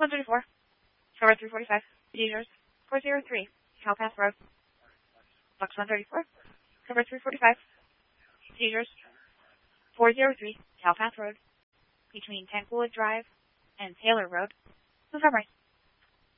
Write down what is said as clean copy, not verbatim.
134. Cover 345. Seizures. 403. Cowpath Road. Box 134. Cover 345. Seizures. 403. Cowpath Road. Between Tankwood Drive and Taylor Road. Montgomery.